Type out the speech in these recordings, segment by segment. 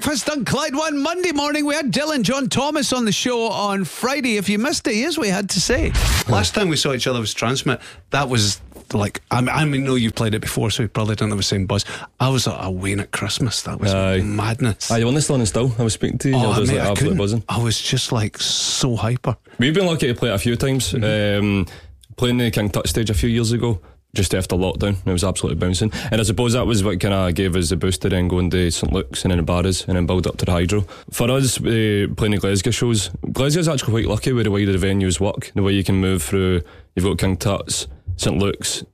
Breakfast on Clyde One Monday morning. We had Dylan John Thomas on the show on Friday. If you missed it, here's what he had to say. Last time we saw each other was Transmit. That was like, I know you've played it before, so you probably don't have the same buzz. I was at a Wayne at Christmas. That was madness. You on the Standing Still? I was speaking to you. I was absolutely buzzing. I was just like so hyper. We've been lucky to play it a few times. Playing the King Tut stage a few years ago, just after lockdown, it was absolutely bouncing. And I suppose that was what kind of gave us the boost to then going to St Luke's and then Barras and then build up to the Hydro. For us, playing the Glasgow shows, Glasgow's actually quite lucky with the way the venues work, the way you can move through. You've got King Tut's, St Luke's,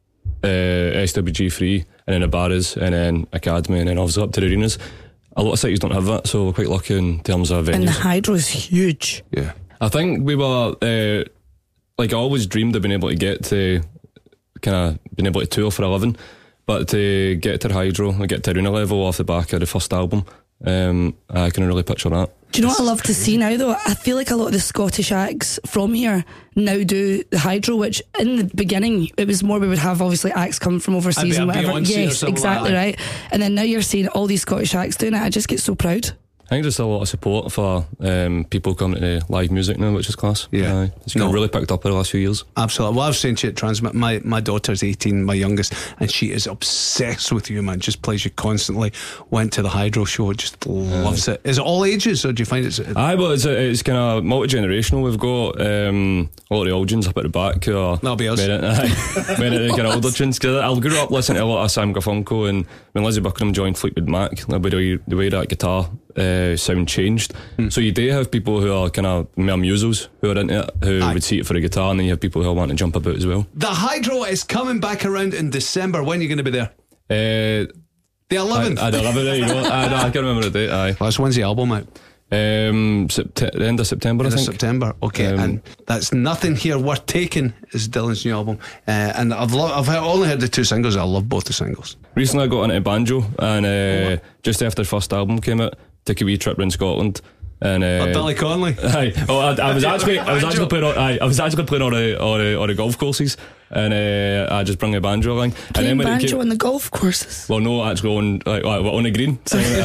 SWG3, and then the Barras, and then Academy, and then obviously up to the arenas. A lot of cities don't have that, so we're quite lucky in terms of venues. And the Hydro is huge. Yeah, I think we were I always dreamed of being able to get to kind of being able to tour for a living, but to get to the Hydro and get to arena level off the back of the first album, I can really picture that. Do you know what I love to see now though? I feel like a lot of the Scottish acts from here now do the Hydro, which in the beginning it was more we would have obviously acts come from overseas and whatever. Yes, exactly right. And then now you're seeing all these Scottish acts doing it. I just get so proud. I think there's a lot of support for people coming to live music now, which is class. Yeah, it's really picked up in the last few years. Absolutely. Well, I've seen you at Transmit. My daughter's 18, my youngest, and she is obsessed with you, man. Just plays you constantly. Went to the Hydro show, just loves it. Is it all ages, or do you find it's? Well, it's kind of multi-generational. We've got a lot of the old tunes up at the back. That'll be us. Many of the kind of older tunes. Because I grew up listening to a lot of Sam Garfunkel, and when Lizzie Buckingham joined Fleetwood Mac, the way that guitar sound changed. So you do have people who are kind of more musos who are into it, who would see it for a guitar, and then you have people who want to jump about as well. The Hydro is coming back around in December. When are you going to be there? The 11th. The 11th, there you go. I can't remember the date. Well, that's when's the album out? The end of September, I think. September, okay. And that's Nothing Here Worth Taking is Dylan's new album. And I've only heard the two singles. I love both the singles. Recently I got into banjo, and just after the first album came out, took a wee trip around Scotland, and Billy Connolly. I was actually playing all the golf courses, and I just bring a banjo along. Playing and then banjo on the golf courses? Well, no, actually on the green.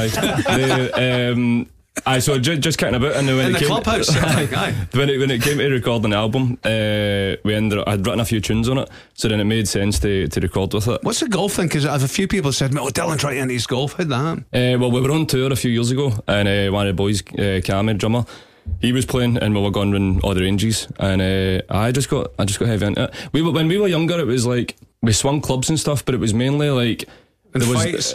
So just kicking about, and when in the clubhouse. when it came to recording the album, I'd written a few tunes on it, so then it made sense to record with it. What's the golf thing? Because I've a few people said, "Oh, Dylan tried into his golf." How'd that happen? Well, we were on tour a few years ago, and one of the boys, Cammy, drummer, he was playing, and we were going around all the ranges, and I just got heavy into it. When we were younger, it was like we swung clubs and stuff, but it was mainly like. There was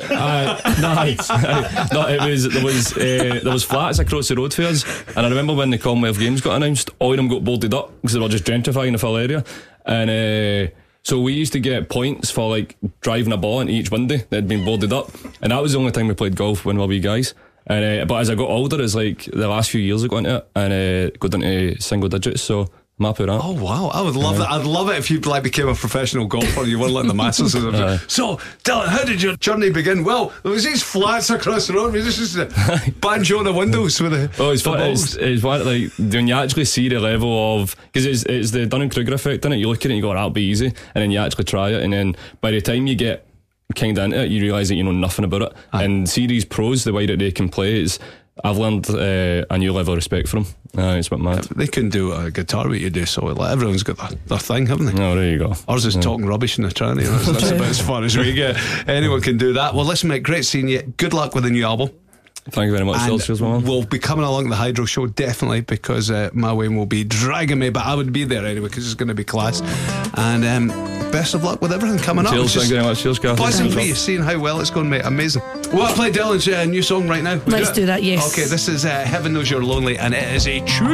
there was flats across the road for us, and I remember when the Commonwealth Games got announced, all of them got boarded up because they were just gentrifying the full area, and so we used to get points for like driving a ball into each window that had been boarded up, and that was the only time we played golf when we were wee guys. And but as I got older, it's like the last few years I got into it and got into single digits, so I'm happy with that. Oh wow, I would love that. I'd love it if you became a professional golfer. You weren't like the masses. So Dylan, how did your journey begin? Well, there was these flats across the road. We just banjo on the windows with the. Oh, it's like when you actually see the level of, because it's the Dunning-Kruger effect, isn't it? You look at it and you go, that'll be easy, and then you actually try it, and then by the time you get kind of into it, you realise that you know nothing about it. And see these pros, the way that they can play is. I've learned a new level of respect for them. It's a bit mad. They can do a guitar what you do, so like, everyone's got their thing, haven't they? Oh, there you go. Ours is talking rubbish in the tranny. That's about as far as we get. Anyone can do that. Well, listen, mate, great seeing you. Good luck with the new album. Thank you very much. And we'll be coming along the Hydro show definitely, because my Wayne will be dragging me, but I would be there anyway because it's going to be class. And best of luck with everything coming up. Cheers, thank you very much. Cheers, Gareth. Pleasant for you, seeing how well it's going, mate. Amazing. Well, I play Dylan's new song right now. Let's do that, yes. Okay, this is Heaven Knows You're Lonely, and it is a tune.